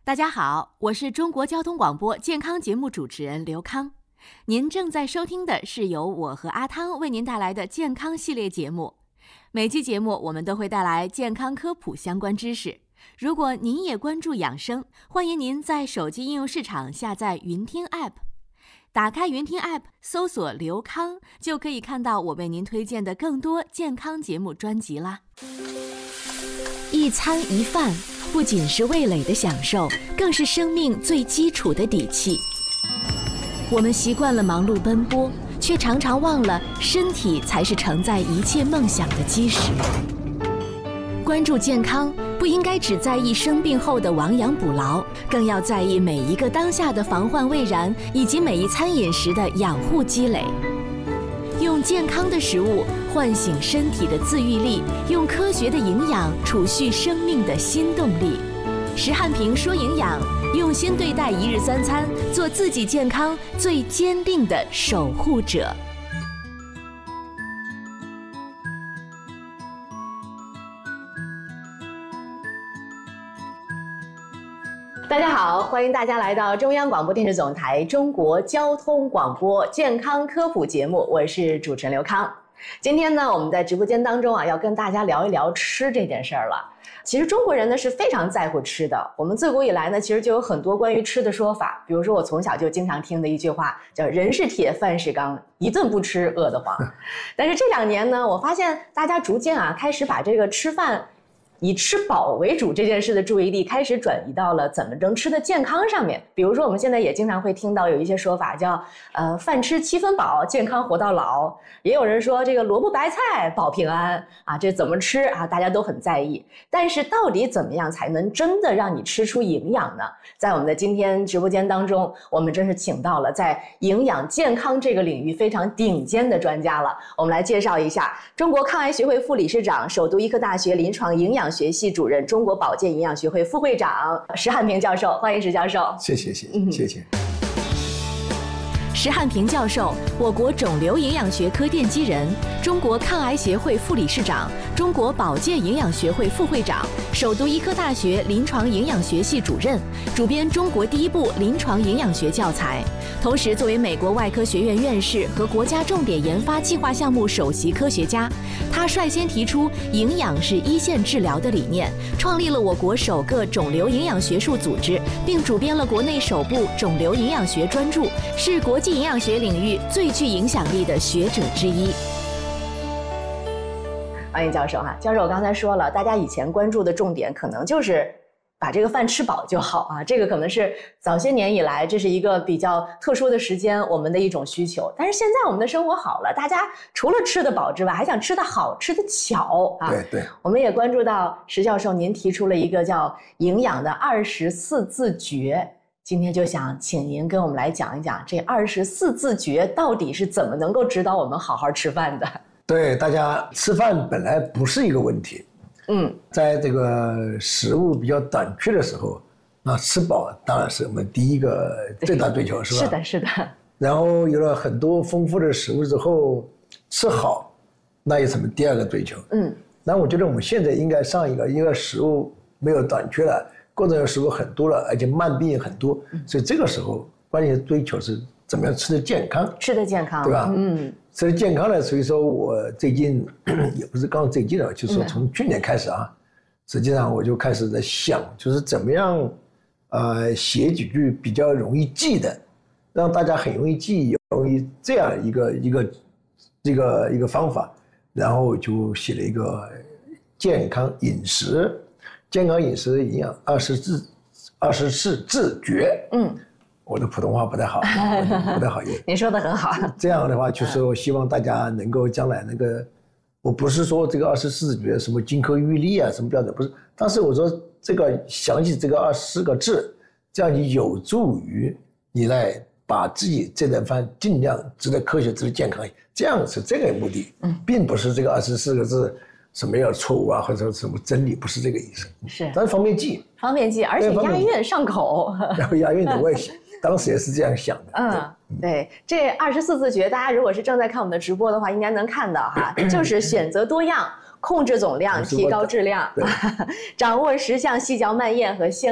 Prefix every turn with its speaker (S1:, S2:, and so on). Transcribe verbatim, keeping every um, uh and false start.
S1: 大家好，我是中国交通广播健康节目主持人刘康。您正在收听的是由我和阿汤为您带来的健康系列节目。每期节目我们都会带来健康科普相关知识。如果您也关注养生，欢迎您在手机应用市场下载云听 App， 打开云听 App 搜索刘康，就可以看到我为您推荐的更多健康节目专辑啦。一餐一饭不仅是味蕾的享受，更是生命最基础的底气。我们习惯了忙碌奔波，却常常忘了身体才是承载一切梦想的基石。关注健康，不应该只在意生病后的亡羊补牢，更要在意每一个当下的防患未然，以及每一餐饮食的养护积累。用健康的食物唤醒身体的自愈力，用科学的营养储蓄生命的新动力。石汉平说营养，用心对待一日三餐，做自己健康最坚定的守护者。大家好，欢迎大家来到中央广播电视总台中国交通广播健康科普节目，我是主持人刘康。今天呢，我们在直播间当中啊，要跟大家聊一聊吃这件事儿了。其实中国人呢是非常在乎吃的，我们自古以来呢，其实就有很多关于吃的说法。比如说我从小就经常听的一句话，叫人是铁，饭是钢，一顿不吃饿得慌。但是这两年呢，我发现大家逐渐啊，开始把这个吃饭以吃饱为主这件事的注意力开始转移到了怎么能吃的健康上面。比如说我们现在也经常会听到有一些说法叫呃饭吃七分饱，健康活到老。也有人说这个萝卜白菜保平安啊，这怎么吃啊，大家都很在意。但是到底怎么样才能真的让你吃出营养呢？在我们的今天直播间当中，我们真是请到了在营养健康这个领域非常顶尖的专家了。我们来介绍一下中国抗癌学会副理事长、首都医科大学临床营养学系主任、中国保健营养学会副会长石汉平教授，欢迎石教授。
S2: 谢谢谢谢、嗯、谢谢。
S1: 石汉平教授，我国肿瘤营养学科奠基人，中国抗癌协会副理事长，中国保健营养学会副会长，首都医科大学临床营养学系主任，主编中国第一部临床营养学教材。同时，作为美国外科学院院士和国家重点研发计划项目首席科学家，他率先提出营养是一线治疗的理念，创立了我国首个肿瘤营养学术组织，并主编了国内首部肿瘤营养学专著，是国际营养学领域最具影响力的学者之一。欢迎教授哈，教授我刚才说了，大家以前关注的重点可能就是把这个饭吃饱就好啊，这个可能是早些年以来这是一个比较特殊的时间我们的一种需求。但是现在我们的生活好了，大家除了吃得饱之外，还想吃得好、吃得巧啊。
S2: 对对。
S1: 我们也关注到石教授您提出了一个叫营养的二十四字诀。今天就想请您跟我们来讲一讲这二十四字诀到底是怎么能够指导我们好好吃饭的。
S2: 对，大家吃饭本来不是一个问题，嗯，在这个食物比较短缺的时候，那吃饱当然是我们第一个最大追求，是吧？
S1: 是的，是的。
S2: 然后有了很多丰富的食物之后，吃好，那也是我们第二个追求。嗯，那我觉得我们现在应该上一个，因为食物没有短缺了。各种食物很多了，而且慢病也很多，所以这个时候关键追求是怎么样吃得健康，
S1: 吃得健康，
S2: 对吧？嗯，吃得健康呢，所以说我最近也不是刚最近了，就是说从去年开始啊，实际上我就开始在想，就是怎么样，呃，写几句比较容易记的，让大家很容易记，容易这样一个一个这个一个方法，然后就写了一个健康饮食。健康饮食营养二十字二十四字诀。嗯，我的普通话不太好，不太好意思。
S1: 您说的很好。
S2: 这样的话，就是我希望大家能够将来那个，我不是说这个二十四字诀什么金科玉律啊，什么标准不是，但是我说这个想起这个二十四个字，这样就有助于你来把自己这顿饭尽量吃得科学、吃得健康，这样是这个目的，嗯，并不是这个二十四个字。什么要错误啊，或者什么真理，不是这个意思。
S1: 是，
S2: 但是方便记，
S1: 方便记，而且押韵上口。
S2: 然后押韵的，我也想，当时也是这样想的。
S1: 嗯，对，这二十四字诀，大家如果是正在看我们的直播的话，应该能看到哈，就是选择多样，控制总量，提高质量，掌握十项细嚼慢咽和纤